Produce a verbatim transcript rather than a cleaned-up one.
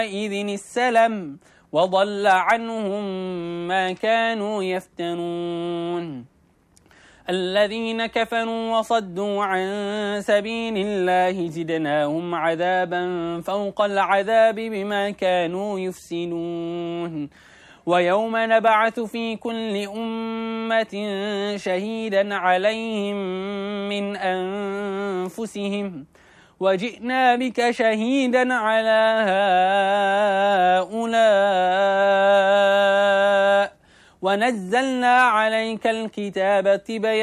إذن السلم وضل عنهم ما كانوا يفتنون الذين كفروا وصدوا عن سبيل الله زدناهم عذابا فوق العذاب بما كانوا يفسدون ويوم نبعث في كل أمة شهيدا عليهم من أنفسهم وجئنا بك شهيدا على هؤلاء ونزلنا عليك الكتاب تبيانا